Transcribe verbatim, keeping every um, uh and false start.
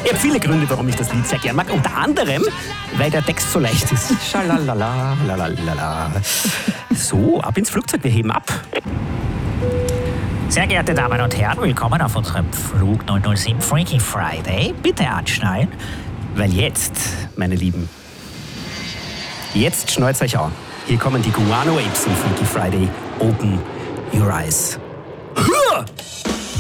Ich habe viele Gründe, warum ich das Lied sehr gern mag. Unter anderem, weil der Text so leicht ist. Schalalala, lalalala. So, ab ins Flugzeug, wir heben ab. Sehr geehrte Damen und Herren, willkommen auf unserem Flug neun null sieben Freaky Friday. Bitte anschnallen. Weil jetzt, meine Lieben, jetzt schnallt euch an. Hier kommen die Guano Apes in Freaky Friday. Open your eyes. Huh!